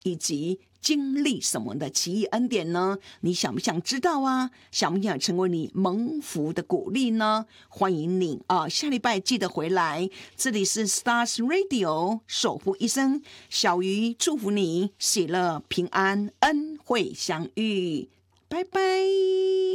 以及经历什么的奇异恩典呢？你想不想知道啊？想不想成为你蒙福的鼓励呢？欢迎你下礼拜记得回来。这里是 Stars Radio 守护一生，小鱼祝福你喜乐平安恩惠相遇，拜拜。